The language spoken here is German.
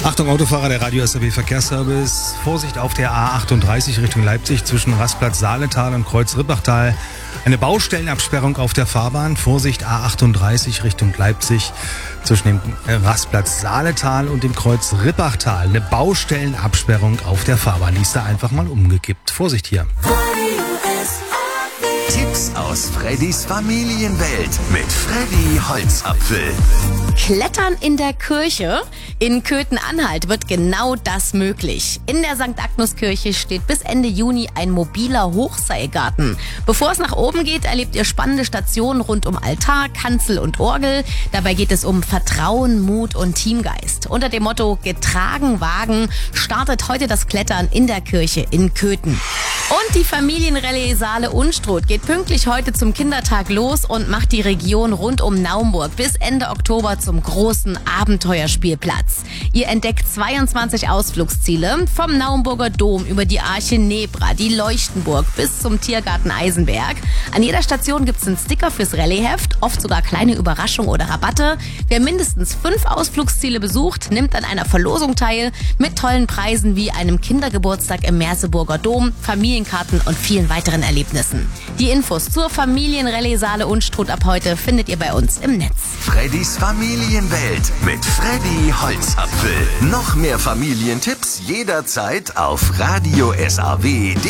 Achtung Autofahrer, der Radio SAW Verkehrsservice. Vorsicht auf der A38 Richtung Leipzig zwischen Rastplatz Saaletal und Kreuz Rippachtal. Eine Baustellenabsperrung auf der Fahrbahn. Vorsicht A38 Richtung Leipzig zwischen dem Rastplatz Saaletal und dem Kreuz Rippachtal. Eine Baustellenabsperrung auf der Fahrbahn. Die ist da einfach mal umgekippt. Vorsicht hier. Tipps aus Freddys Familienwelt mit Freddy Holzapfel. Klettern in der Kirche. In Köthen-Anhalt wird genau das möglich. In der St. Agnes-Kirche steht bis Ende Juni ein mobiler Hochseilgarten. Bevor es nach oben geht, erlebt ihr spannende Stationen rund um Altar, Kanzel und Orgel. Dabei geht es um Vertrauen, Mut und Teamgeist. Unter dem Motto Getragen wagen startet heute das Klettern in der Kirche in Köthen. Und die Familienrallye Saale-Unstrut geht pünktlich heute zum Kindertag los und macht die Region rund um Naumburg bis Ende Oktober zum großen Abenteuerspielplatz. Ihr entdeckt 22 Ausflugsziele, vom Naumburger Dom über die Arche Nebra, die Leuchtenburg bis zum Tiergarten Eisenberg. An jeder Station gibt's einen Sticker fürs Rallyeheft, oft sogar kleine Überraschungen oder Rabatte. Wer mindestens 5 Ausflugsziele besucht, nimmt an einer Verlosung teil mit tollen Preisen wie einem Kindergeburtstag im Merseburger Dom, Familienkarten und vielen weiteren Erlebnissen. Die Infos zur Familienrallye Saale-Unstrut ab heute findet ihr bei uns im Netz. Freddys Familienwelt mit Freddy Holzapfel. Noch mehr Familientipps jederzeit auf Radio SAW.